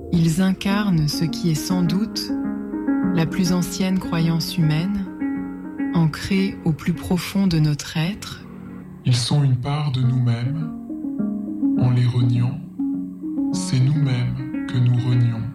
Ils incarnent ce qui est sans doute la plus ancienne croyance humaine, ancrée au plus profond de notre être. Ils sont une part de nous-mêmes. En les reniant, c'est nous-mêmes que nous renions.